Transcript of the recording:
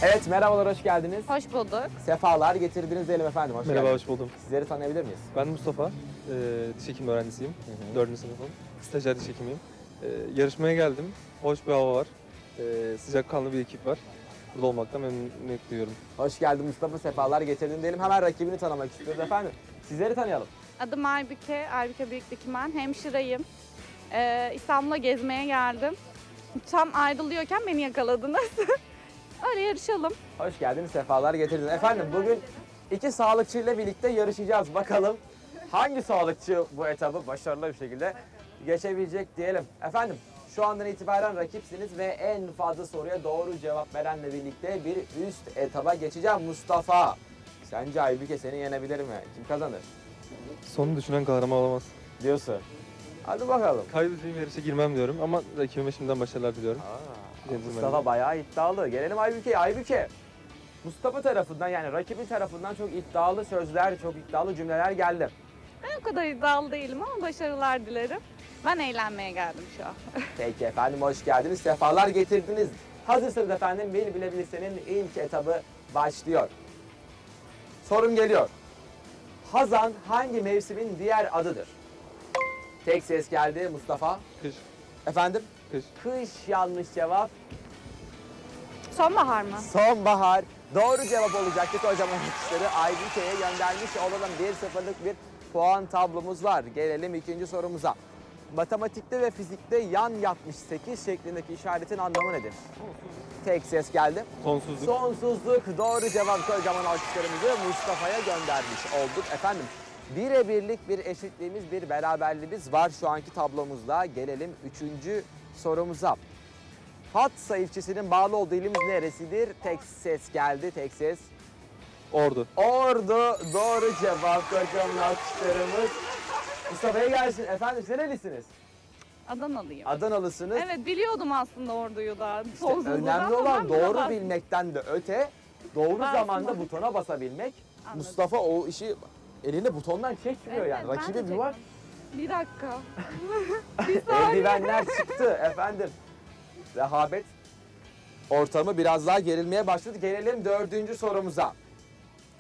Evet, merhabalar, hoş geldiniz. Hoş bulduk. Sefalar getirdiniz diyelim efendim, hoş Merhaba, geldiniz. hoş buldum. Sizleri tanıyabilir miyiz? Ben Mustafa, diş hekimi öğrencisiyim. 4. sınıfım. Stajyer diş hekimiyim. Yarışmaya geldim. Hoş bir hava var. Sıcakkanlı bir ekip var. Burada olmaktan memnuniyet duyuyorum. Hoş geldin Mustafa, sefalar getirdin diyelim. Hemen rakibini tanımak istiyoruz efendim. Sizleri tanıyalım. Adım Aybüke. Aybüke Büyükdikmen. Hemşireyim. İstanbul'a gezmeye geldim. Tam ayrılıyorken beni yakaladınız. Öyle yarışalım. Hoş geldiniz, sefalar getirdiniz. Efendim bugün iki sağlıkçı ile birlikte yarışacağız. Bakalım hangi sağlıkçı bu etabı başarılı bir şekilde geçebilecek diyelim. Efendim şu andan itibaren rakipsiniz ve en fazla soruya doğru cevap verenle birlikte bir üst etaba geçeceğim. Mustafa, sence Aybüke seni yenebilir mi? Kim kazanır Sonu düşünen kahraman olamaz. diyorsun? Hadi bakalım. Kaybedeceğim yarışa girmem diyorum ama rakibime şimdiden başarılar diliyorum. Mustafa bayağı iddialı. Gelelim Aybüke'ye. Aybüke, Mustafa tarafından yani rakibin tarafından çok iddialı sözler, çok iddialı cümleler geldi. Ben o kadar iddialı değilim ama başarılar dilerim. Ben eğlenmeye geldim şu an. Peki efendim, hoş geldiniz. Sefalar getirdiniz. Hazırsınız efendim. Bil Bilebilirsen'in ilk etabı başlıyor. Sorum geliyor. Hazan hangi mevsimin diğer adıdır? Tek ses geldi Mustafa. Kış, Efendim? kış. Kış yanlış cevap. Sonbahar mı? Sonbahar doğru cevap olacaktı. Kocaman alkışları Aybüke'ye göndermiş olalım. 1-0'lık bir puan tablomuz var. Gelelim ikinci sorumuza. Matematikte ve fizikte yan yatmış 8 şeklindeki işaretin anlamı nedir? Tek ses geldi. Sonsuzluk. Sonsuzluk doğru cevap. Kocaman alkışlarımızı Mustafa'ya göndermiş olduk. Efendim birebirlik bir eşitliğimiz, bir beraberliğimiz var şu anki tablomuzda. Gelelim üçüncü sorumuza. Fatsa ilçesinin bağlı olduğu ilimiz neresidir? Tek ses geldi, tek ses. Ordu. Ordu doğru cevap. Kocaman alkışlarımız Mustafa'ya gelsin. Efendim siz nerelisiniz? Adanalıyım. Adanalısınız. Evet, biliyordum aslında Ordu'yu da. İşte Sonsuzluğu önemli ama olan ben doğru bilemezdim. bilmekten de öte doğru Ben zamanda aslında- butona basabilmek. Anladım. Mustafa o işi elinde butondan çekmiyor Evet, yani. ben de Rakibi bir var. çektim. Bir dakika. Bir saniye. Eldivenler çıktı efendim. Rehabet ortamı biraz daha gerilmeye başladı. Gelelim dördüncü sorumuza.